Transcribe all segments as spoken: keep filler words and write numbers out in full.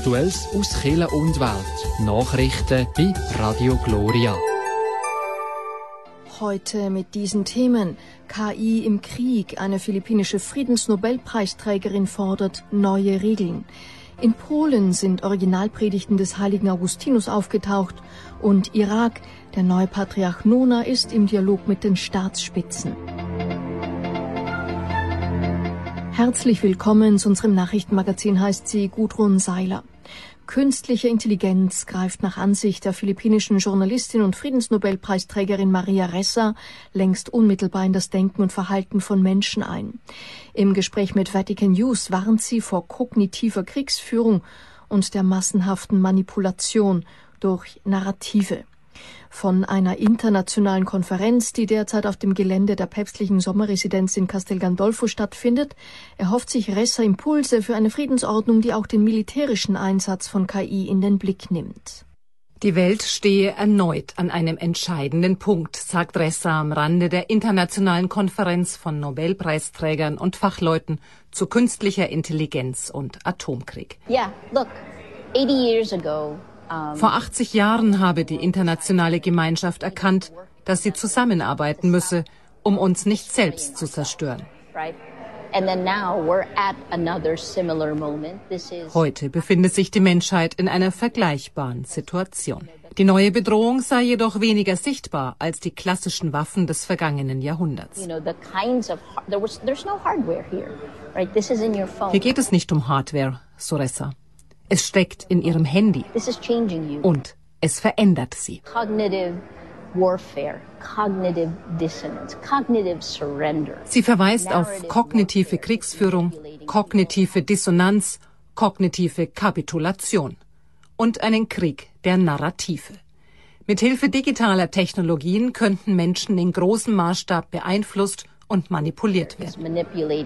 Aktuelles aus Kirche und Welt. Nachrichten bei Radio Gloria. Heute mit diesen Themen. K I im Krieg. Eine philippinische Friedensnobelpreisträgerin fordert neue Regeln. In Polen sind Originalpredigten des heiligen Augustinus aufgetaucht. Und Irak. Der neue Patriarch Nona ist im Dialog mit den Staatsspitzen. Herzlich willkommen zu unserem Nachrichtenmagazin, heißt sie Gudrun Seiler. Künstliche Intelligenz greift nach Ansicht der philippinischen Journalistin und Friedensnobelpreisträgerin Maria Ressa längst unmittelbar in das Denken und Verhalten von Menschen ein. Im Gespräch mit Vatican News warnt sie vor kognitiver Kriegsführung und der massenhaften Manipulation durch Narrative. Von einer internationalen Konferenz, die derzeit auf dem Gelände der päpstlichen Sommerresidenz in Castel Gandolfo stattfindet, erhofft sich Ressa Impulse für eine Friedensordnung, die auch den militärischen Einsatz von K I in den Blick nimmt. Die Welt stehe erneut an einem entscheidenden Punkt, sagt Ressa am Rande der internationalen Konferenz von Nobelpreisträgern und Fachleuten zu künstlicher Intelligenz und Atomkrieg. Yeah, look, eighty years ago. Vor achtzig Jahren habe die internationale Gemeinschaft erkannt, dass sie zusammenarbeiten müsse, um uns nicht selbst zu zerstören. Heute befindet sich die Menschheit in einer vergleichbaren Situation. Die neue Bedrohung sei jedoch weniger sichtbar als die klassischen Waffen des vergangenen Jahrhunderts. Hier geht es nicht um Hardware, so Ressa. Es steckt in ihrem Handy und es verändert sie. Sie verweist auf kognitive Kriegsführung, kognitive Dissonanz, kognitive Kapitulation und einen Krieg der Narrative. Mithilfe digitaler Technologien könnten Menschen in großem Maßstab beeinflusst und manipuliert werden.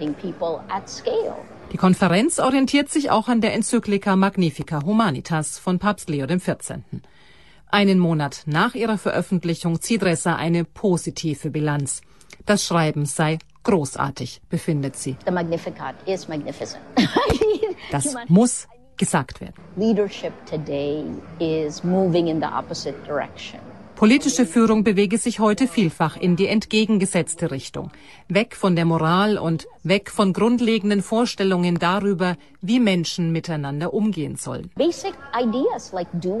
Die Konferenz orientiert sich auch an der Enzyklika Magnifica Humanitas von Papst Leo der vierzehnten. Einen Monat nach ihrer Veröffentlichung zieht Ressa eine positive Bilanz. Das Schreiben sei großartig, befindet sie. The Magnificat is magnificent. Das muss gesagt werden. Leadership today is moving in the opposite direction. Politische Führung bewege sich heute vielfach in die entgegengesetzte Richtung. Weg von der Moral und weg von grundlegenden Vorstellungen darüber, wie Menschen miteinander umgehen sollen. Basic ideas like do